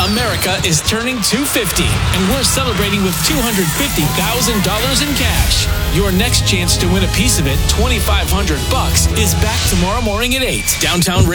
America is turning 250, and we're celebrating with $250,000 in cash. Your next chance to win a piece of it, $2,500, is back tomorrow morning at 8. Downtown